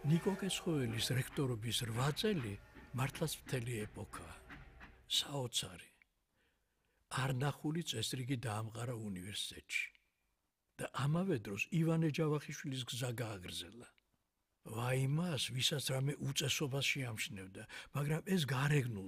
ნიკო კეცხოველის რექტორობის 8 წელი მართლაც მთელი ეპოქაა. საოცარი. არნახული წესრიგი დაამყარა უნივერსიტეტში. და ამავე დროს ივანე ჯავახიშვილის გზა გააგრძელა. ვაი მას, ვისაც რამე უწესობას შეამჩნევდა, მაგრამ ეს გარეგნულ